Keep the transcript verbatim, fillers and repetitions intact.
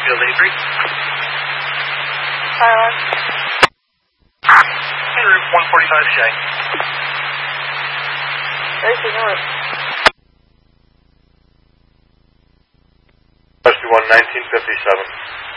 Field eighty-three. Silence. Route one forty-five Shay. Racing north. Rescue one, nineteen fifty-seven.